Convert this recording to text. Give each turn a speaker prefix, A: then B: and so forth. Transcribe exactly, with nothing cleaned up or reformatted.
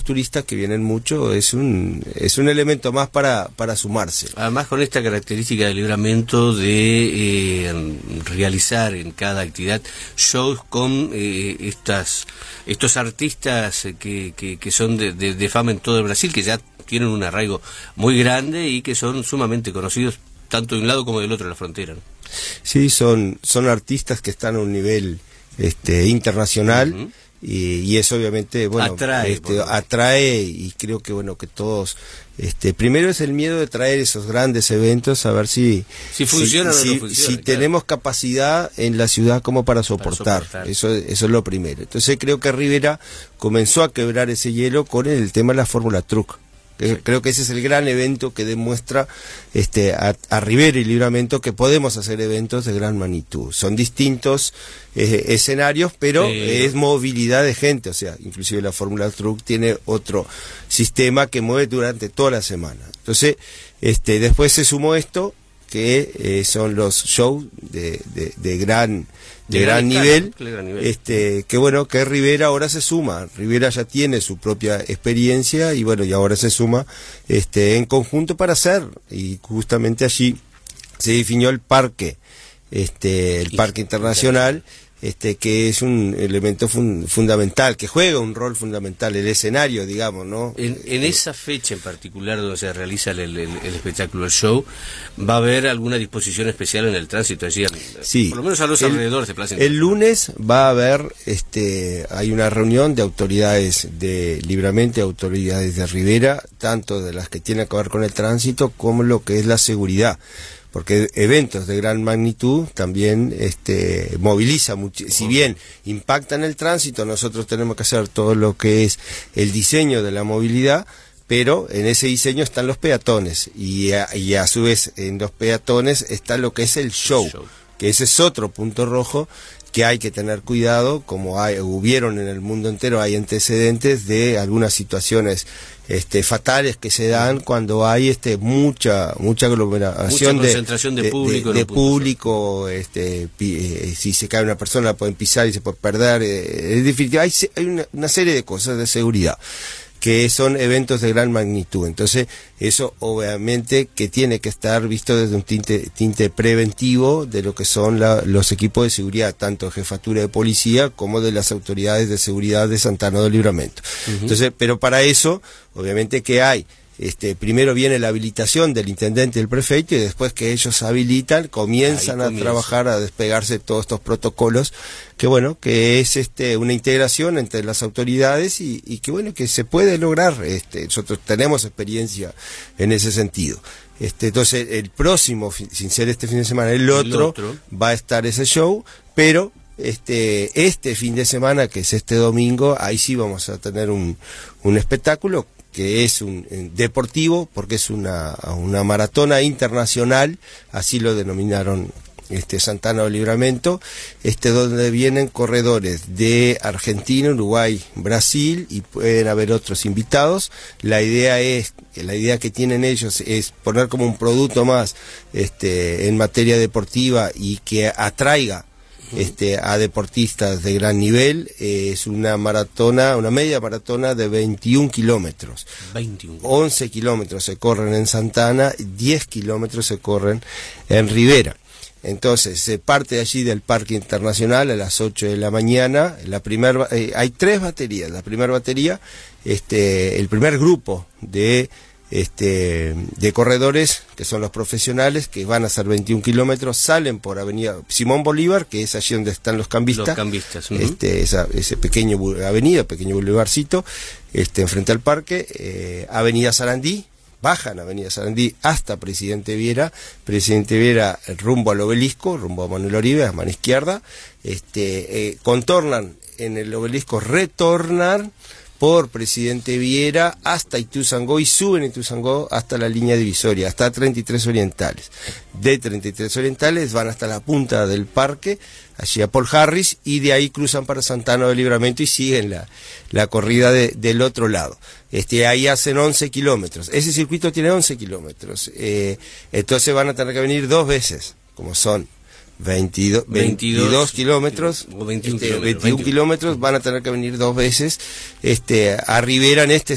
A: turistas que vienen mucho, es un es un elemento más para, para sumarse.
B: Además, con esta característica del Libramento de eh, realizar en cada actividad shows con eh, estas estos artistas que, que, que son de, de, de fama en todo el Brasil, que ya tienen un arraigo muy grande y que son sumamente conocidos tanto de un lado como del otro de la frontera, ¿no?
A: Sí, son son artistas que están a un nivel este internacional. Uh-huh. Y, y eso obviamente, bueno,
B: atrae,
A: este, atrae y creo que bueno que todos, este, primero es el miedo de traer esos grandes eventos a ver si
B: si funciona
A: si,
B: o no
A: si,
B: funciona,
A: si
B: claro.
A: tenemos capacidad en la ciudad como para soportar,
B: para soportar.
A: eso eso es lo primero. Entonces creo que Rivera comenzó a quebrar ese hielo con el tema de la Fórmula Truck. Sí. Creo que ese es el gran evento que demuestra este a, a Rivera y Libramento que podemos hacer eventos de gran magnitud. Son distintos eh, escenarios, pero sí. Es movilidad de gente, o sea, inclusive la Fórmula Truck tiene otro sistema que mueve durante toda la semana. Entonces, este después se sumó esto, que eh, son los shows de, de, de gran de, de gran, gran, nivel, escala, gran nivel, este que bueno que Rivera ahora se suma. Rivera ya tiene su propia experiencia y bueno y ahora se suma este en conjunto para hacer, y justamente allí se definió el parque este el parque internacional, este que es un elemento fun, fundamental, que juega un rol fundamental, el escenario, digamos, ¿no?
B: En, en esa fecha en particular donde se realiza el, el, el espectáculo, el show, ¿va a haber alguna disposición especial en el tránsito allí?
A: Sí.
B: Por lo menos a los
A: el,
B: alrededores de Plaza
A: El lunes va a haber, este, hay una reunión de autoridades de Libramento y autoridades de Rivera, tanto de las que tienen que ver con el tránsito como lo que es la seguridad. Porque eventos de gran magnitud también este, moviliza mucho. Si bien impactan el tránsito, nosotros tenemos que hacer todo lo que es el diseño de la movilidad, pero en ese diseño están los peatones y a, y a su vez en los peatones está lo que es el show, el show. Que ese es otro punto rojo que hay que tener cuidado, como hay, hubieron en el mundo entero, hay antecedentes de algunas situaciones este, fatales que se dan cuando hay este mucha mucha aglomeración,
B: mucha concentración de, de público,
A: de, de, de público este, eh, si se cae una persona la pueden pisar y se puede perder, eh, es difícil, hay, hay una, una serie de cosas de seguridad que son eventos de gran magnitud. Entonces, eso obviamente que tiene que estar visto desde un tinte, tinte preventivo de lo que son la, los equipos de seguridad, tanto de jefatura de policía como de las autoridades de seguridad de Santana do Livramento. Uh-huh. Entonces, pero para eso, obviamente que hay, este, primero viene la habilitación del intendente y del prefecto, y después que ellos habilitan, comienzan a trabajar, a despegarse todos estos protocolos, que bueno, que es este una integración entre las autoridades y, y que bueno, que se puede lograr. Este, nosotros tenemos experiencia en ese sentido. Este, entonces, el próximo, sin ser este fin de semana, el otro, el otro. va a estar ese show, pero este este fin de semana, que es este domingo, ahí sí vamos a tener un, un espectáculo que es un, un deportivo, porque es una, una maratona internacional, así lo denominaron este Santana do Livramento, este donde vienen corredores de Argentina, Uruguay, Brasil, y pueden haber otros invitados. La idea es, la idea que tienen ellos es poner como un producto más este en materia deportiva y que atraiga Este, a deportistas de gran nivel. Eh, es una maratona, una media maratona de veintiún kilómetros.
B: veintiuno.
A: once kilómetros se corren en Santana, diez kilómetros se corren en Rivera. Entonces se parte allí del Parque Internacional a las ocho de la mañana. La primer, eh, hay tres baterías. La primera batería, este, el primer grupo de Este, de corredores, que son los profesionales, que van a hacer veintiún kilómetros, salen por Avenida Simón Bolívar, que es allí donde están los cambistas,
B: los cambistas uh-huh.
A: este, esa, ese pequeño avenida, pequeño bulevarcito, este, enfrente al parque, eh, Avenida Sarandí, bajan Avenida Sarandí hasta Presidente Viera, Presidente Viera rumbo al obelisco, rumbo a Manuel Oribe, a mano izquierda, este, eh, contornan en el obelisco, retornan por Presidente Viera hasta Ituzaingó y suben Ituzaingó hasta la línea divisoria, hasta treinta y tres Orientales. De treinta y tres Orientales van hasta la punta del parque, allí a Paul Harris, y de ahí cruzan para Santana do Livramento y siguen la, la corrida de, del otro lado. Este, ahí hacen once kilómetros. Ese circuito tiene once kilómetros. Eh, entonces van a tener que venir dos veces, como son veintidós, veintidós kilómetros,
B: o veintiún
A: este,
B: kilómetros,
A: veintiún kilómetros, van a tener que venir dos veces este, a Rivera en este